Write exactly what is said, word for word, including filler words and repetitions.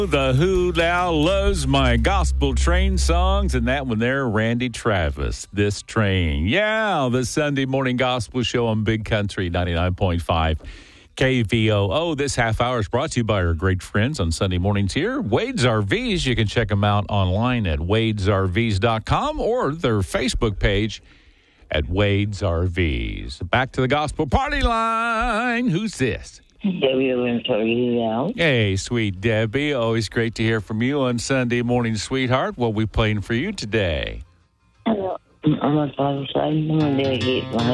The Who Now Loves My Gospel Train songs, and that one there, Randy Travis, This Train. Yeah, the Sunday morning gospel show on Big Country ninety-nine point five K V O O. This half hour is brought to you by our great friends on Sunday mornings here, Wade's R Vs. You can check them out online at wades r vs dot com or their Facebook page at Wade's R Vs. Back to the gospel party line. Who's this? Debbie Lynn Toledo. Hey, sweet Debbie. Always great to hear from you on Sunday morning, sweetheart. What are we playing for you today? Hello. I'm a father, so I'm going to dedicate my